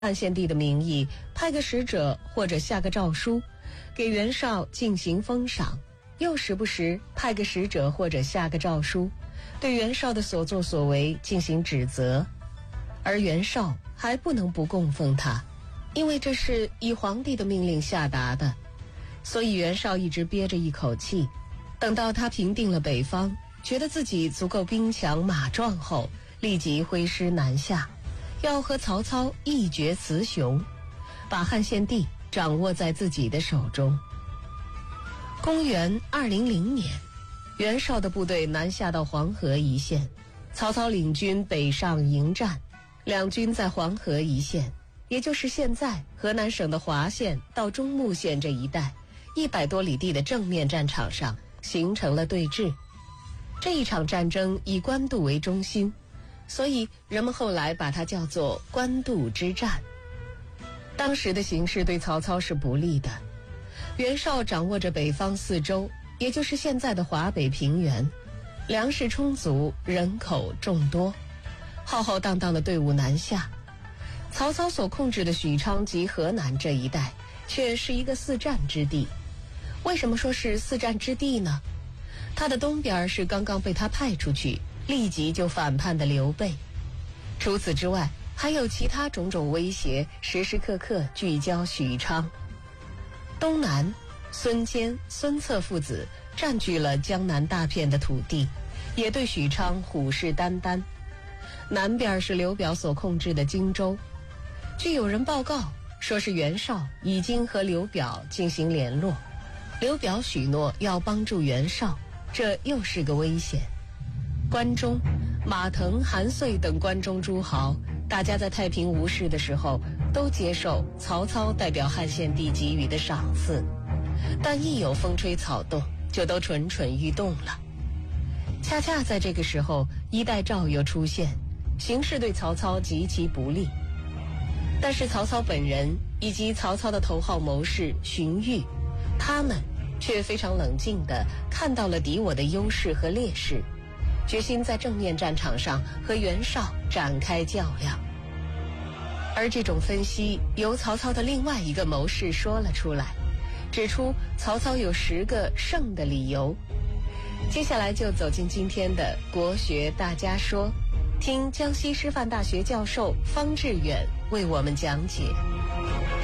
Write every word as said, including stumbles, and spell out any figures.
汉献帝的名义派个使者或者下个诏书，给袁绍进行封赏，又时不时派个使者或者下个诏书，对袁绍的所作所为进行指责。而袁绍还不能不供奉他，因为这是以皇帝的命令下达的，所以袁绍一直憋着一口气，等到他平定了北方，觉得自己足够兵强马壮后，立即挥师南下，要和曹操一决雌雄，把汉献帝掌握在自己的手中。公元二零零年，袁绍的部队南下到黄河一线，曹操领军北上迎战，两军在黄河一线，也就是现在河南省的滑县到中牟县这一带一百多里地的正面战场上形成了对峙。这一场战争以官渡为中心，所以人们后来把它叫做官渡之战。当时的形势对曹操是不利的，袁绍掌握着北方四周，也就是现在的华北平原，粮食充足，人口众多，浩浩荡荡的队伍南下。曹操所控制的许昌及河南这一带却是一个四战之地。为什么说是四战之地呢？他的东边是刚刚被他派出去立即就反叛的刘备，除此之外还有其他种种威胁，时时刻刻聚焦许昌。东南，孙坚、孙策父子占据了江南大片的土地，也对许昌虎视眈眈。南边是刘表所控制的荆州，据有人报告说是袁绍已经和刘表进行联络，刘表许诺要帮助袁绍，这又是个危险。关中，马腾、韩遂等关中诸豪，大家在太平无事的时候都接受曹操代表汉献帝给予的赏赐，但一有风吹草动就都蠢蠢欲动了。恰恰在这个时候，一代诏又出现，形势对曹操极其不利。但是曹操本人以及曹操的头号谋士荀彧，他们却非常冷静地看到了敌我的优势和劣势，决心在正面战场上和袁绍展开较量。而这种分析由曹操的另外一个谋士说了出来，指出曹操有十个胜的理由。接下来就走进今天的国学大家说，听江西师范大学教授方志远为我们讲解。